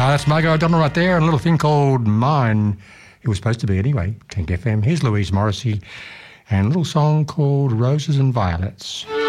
That's Margot O'Donnell right there, and a little thing called Mine. It was supposed to be anyway, Kink FM. Here's Louise Morrissey, and a little song called Roses and Violets.